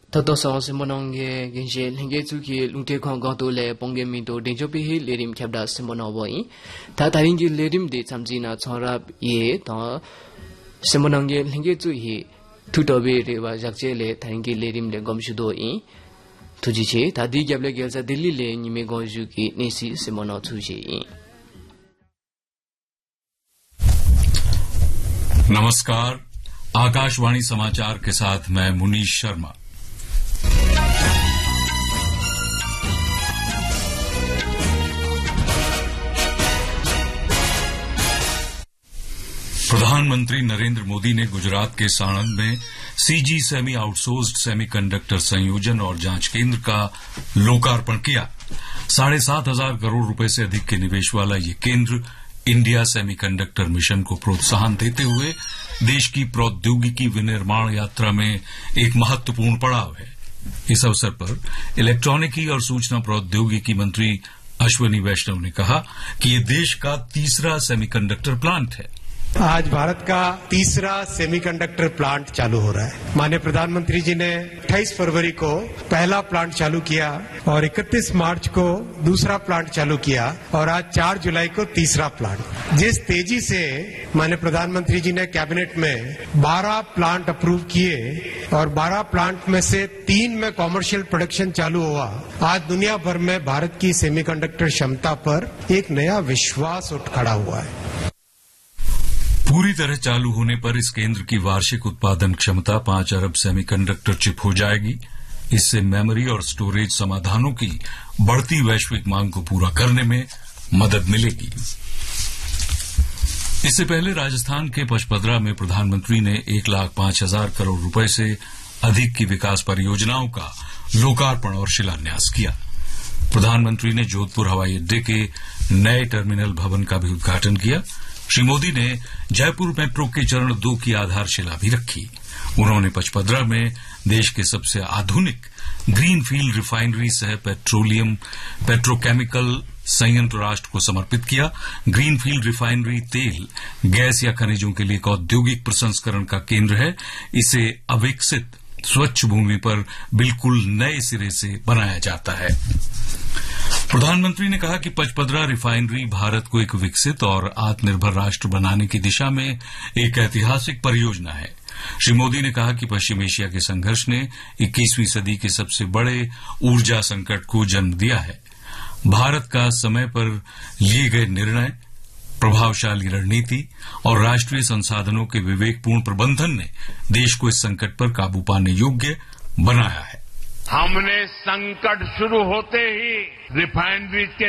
Tato sa simononge genje lenge tsuki lungte khong gato le pongge mi to denjopi hi lerim khabda simono boi ta taringi lerim de chamjina chorap ye to simononge lenge tsu hi thutobe de wa jakje le taringi lerim le gomshudo i tuji che ta di gyable gelsa dilli le nyime gonju ki nesi simono tuji i नमस्कार आकाशवाणी समाचार के साथ मैं मुनीश शर्मा। प्रधानमंत्री नरेंद्र मोदी ने गुजरात के साणंद में CG semi outsourced semiconductor संयोजन और जांच केंद्र का लोकार्पण किया। 7,500 करोड़ रुपए से अधिक के निवेश वाला ये केंद्र इंडिया सेमीकंडक्टर मिशन को प्रोत्साहन देते हुए देश की प्रौद्योगिकी विनिर्माण यात्रा में एक महत्वपूर्ण पड़ाव है। इस अवसर पर इलेक्ट्रॉनिकी और सूचना प्रौद्योगिकी मंत्री अश्विनी वैष्णव ने कहा कि ये देश का तीसरा सेमीकंडक्टर प्लांट है। आज भारत का तीसरा सेमीकंडक्टर प्लांट चालू हो रहा है। माननीय प्रधानमंत्री जी ने 28 फरवरी को पहला प्लांट चालू किया और 31 मार्च को दूसरा प्लांट चालू किया और आज 4 जुलाई को तीसरा प्लांट। जिस तेजी से माननीय प्रधानमंत्री जी ने कैबिनेट में 12 प्लांट अप्रूव किए और 12 प्लांट में से 3 में कॉमर्शियल प्रोडक्शन चालू हुआ, आज दुनिया भर में भारत की सेमीकंडक्टर क्षमता पर एक नया विश्वास उठ खड़ा हुआ है। पूरी तरह चालू होने पर इस केंद्र की वार्षिक उत्पादन क्षमता 5 अरब सेमीकंडक्टर चिप हो जाएगी। इससे मेमोरी और स्टोरेज समाधानों की बढ़ती वैश्विक मांग को पूरा करने में मदद मिलेगी। इससे पहले राजस्थान के पचपदरा में प्रधानमंत्री ने 1,05,000 करोड़ रुपए से अधिक की विकास परियोजनाओं का लोकार्पण और शिलान्यास किया। प्रधानमंत्री ने जोधपुर हवाई अड्डे के नए टर्मिनल भवन का भी उद्घाटन किया। श्री मोदी ने जयपुर मेट्रो के चरण 2 की आधारशिला भी रखी। उन्होंने पचपदरा में देश के सबसे आधुनिक ग्रीनफील्ड रिफाइनरी सह पेट्रोकेमिकल संयंत्र राष्ट्र को समर्पित किया। ग्रीनफील्ड रिफाइनरी तेल, गैस या खनिजों के लिए एक औद्योगिक प्रसंस्करण का केंद्र है। इसे अविकसित स्वच्छ भूमि पर बिल्कुल नए सिरे से बनाया जाता है। प्रधानमंत्री ने कहा कि पचपदरा रिफाइनरी भारत को एक विकसित और आत्मनिर्भर राष्ट्र बनाने की दिशा में एक ऐतिहासिक परियोजना है। श्री मोदी ने कहा कि पश्चिम एशिया के संघर्ष ने 21वीं सदी के सबसे बड़े ऊर्जा संकट को जन्म दिया है। भारत का समय पर लिए गए निर्णय, प्रभावशाली रणनीति और राष्ट्रीय संसाधनों के विवेकपूर्ण प्रबंधन ने देश को इस संकट पर काबू पाने योग्य बनाया है। हमने संकट शुरू होते ही रिफाइनरीज के